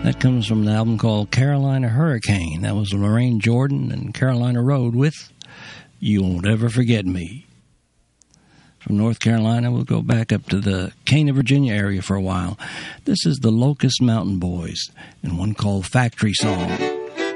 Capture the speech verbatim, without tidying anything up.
That comes from the album called Carolina Hurricane. That was Lorraine Jordan and Carolina Road with You Won't Ever Forget Me. From North Carolina, we'll go back up to the Cana, Virginia area for a while. This is the Locust Mountain Boys and one called Factory Song.